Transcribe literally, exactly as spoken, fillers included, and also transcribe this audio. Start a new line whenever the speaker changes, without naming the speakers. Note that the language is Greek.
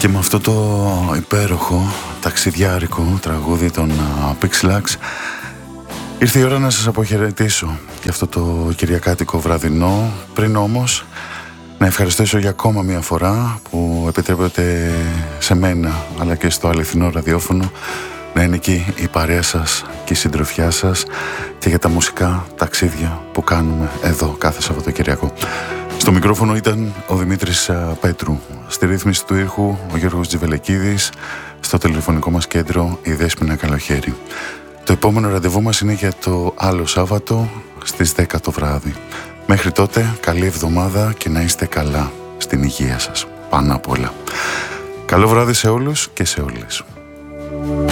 Και με αυτό το υπέροχο ταξιδιάρικο τραγούδι των Pixelax ήρθε η ώρα να σας αποχαιρετήσω για αυτό το κυριακάτικο βραδινό. Πριν όμως να ευχαριστήσω για ακόμα μια φορά που επιτρέπετε σε μένα αλλά και στο αληθινό ραδιόφωνο να είναι εκεί η παρέα σας και η συντροφιά σας και για τα μουσικά ταξίδια που κάνουμε εδώ κάθε Σαββατοκυριακό. Στο μικρόφωνο ήταν ο Δημήτρης Πέτρου, στη ρύθμιση του ήχου ο Γιώργος Τζιβελεκίδης, στο τηλεφωνικό μας κέντρο η Δέσποινα Καλοχέρη. Το επόμενο ραντεβού μας είναι για το άλλο Σάββατο στις δέκα το βράδυ. Μέχρι τότε καλή εβδομάδα και να είστε καλά στην υγεία σας πάνω απ' όλα. Καλό βράδυ σε όλους και σε όλες.